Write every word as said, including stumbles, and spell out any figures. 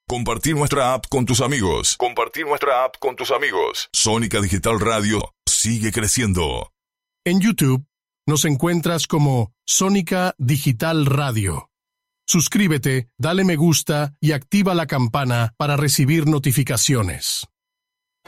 Compartir nuestra app con tus amigos. Compartir nuestra app con tus amigos. Sónica Digital Radio sigue creciendo. En YouTube nos encuentras como Sónica Digital Radio. Suscríbete, dale me gusta y activa la campana para recibir notificaciones.